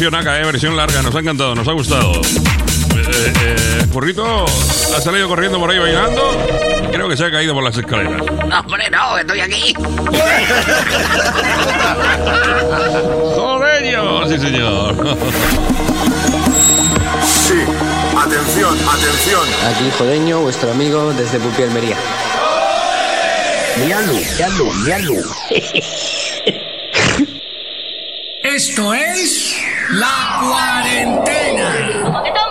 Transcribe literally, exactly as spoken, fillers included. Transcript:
versión acá, eh, versión larga. Nos ha encantado, nos ha gustado. Eh, eh, Currito ha salido corriendo por ahí bailando. Creo que se ha caído por las escaleras. No, hombre, no, estoy aquí. ¡Jodeño! Sí, señor. Sí, atención, atención. Aquí Jodeño, vuestro amigo desde Pupi, Almería. Míralo, míralo, míralo. Esto es La Cuarentena. Un poquito.